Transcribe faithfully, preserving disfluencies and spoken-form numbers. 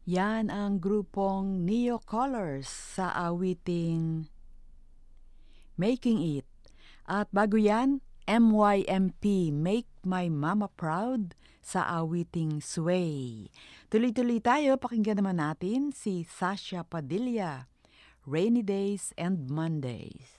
Yan ang grupong Neo Colors sa awiting Making It. At bago yan, M Y M P, Make My Mama Proud sa awiting Sway. Tuloy-tuloy tayo, pakinggan naman natin si Sasha Padilla, Rainy Days and Mondays.